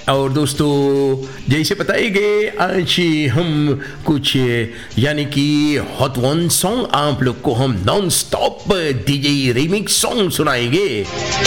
और दोस्तों जैसे बताएंगे आज हम कुछ यानी कि हॉट वन सॉन्ग आप लोग को हम non stop DJ remix song सुनाएंगे।